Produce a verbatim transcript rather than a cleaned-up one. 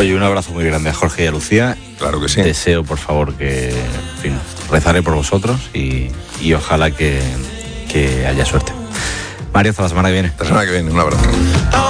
Oye, un abrazo muy grande a Jorge y a Lucía. Claro que sí. Deseo, por favor, que, en fin, rezaré por vosotros y, y ojalá que, que haya suerte. Mario, hasta la semana que viene. La semana que viene, un abrazo.